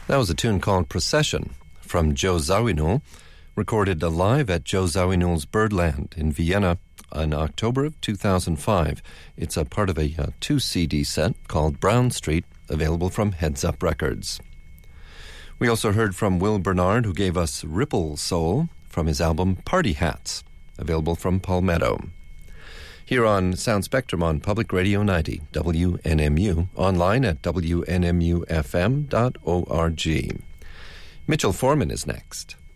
That was a tune called Procession from Joe Zawinul, recorded live at Joe Zawinul's Birdland in Vienna in October of 2005. It's a part of a 2-CD set called Brown Street, available from Heads Up Records. We also heard from Will Bernard, who gave us Ripple Soul from his album Party Hats, available from Palmetto. Here on Sound Spectrum on Public Radio 90, WNMU, online at WNMUFM.org. Mitchell Foreman is next.